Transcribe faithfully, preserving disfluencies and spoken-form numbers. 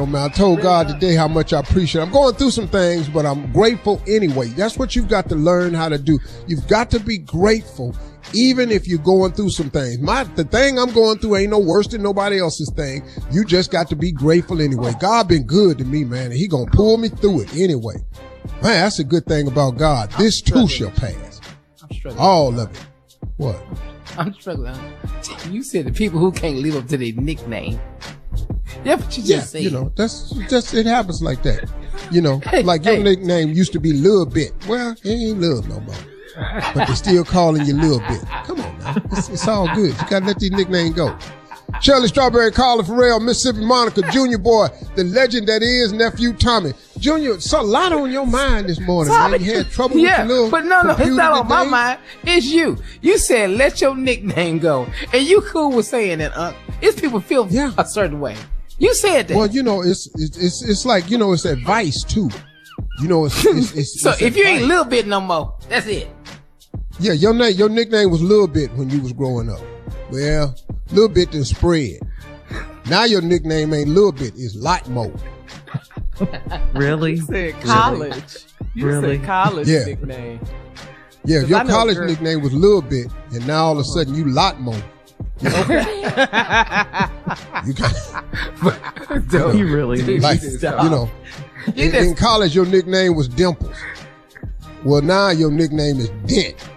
I told God today how much I appreciate it. I'm going through some things, but I'm grateful anyway. That's what you've got to learn how to do. You've got to be grateful even if you're going through some things. My the thing I'm going through ain't no worse than nobody else's thing. You just got to be grateful anyway. God been good to me, man, and he gonna pull me through it anyway. Man, that's a good thing about God. This too shall pass. I'm struggling. All of it. What? I'm struggling. You said the people who can't live up to their nickname. Yeah, but you just Yeah, said. you know, that's just, it happens like that. You know, Hey, like your hey. nickname used to be Lil Bit. Well, it ain't Lil no more. But they still calling you Lil Bit. Come on now. It's, it's all good. You gotta let these nicknames go. Shirley Strawberry, Carla Farrell, Mississippi Monica, Junior Boy, the legend that is Nephew Tommy. Junior, so a lot on your mind this morning, Tommy, man. You had trouble yeah, with your little but no, no, it's computer not on my today? mind. It's you. You said let your nickname go, and you cool with saying that. Uh, it's people feel Yeah. a certain way. You said that. Well, you know, it's, it's it's it's like, you know, it's advice too. You know, it's it's, it's so it's if you ain't advice. little bit no more, that's it. Yeah, your name, your nickname was Lil Bit when you was growing up. Well, Lil Bit done spread. Now your nickname ain't Lil Bit, it's Lot Mo. Really? You said college. You Really? said college Yeah. nickname. Yeah, if 'Cause your I know college girl- nickname was Lil Bit, and now all of a sudden you Lot Mo. You know? you got, Dude, You really need like, to you stop. know, You in, just- in college your nickname was Dimples. Well, now your nickname is Dent.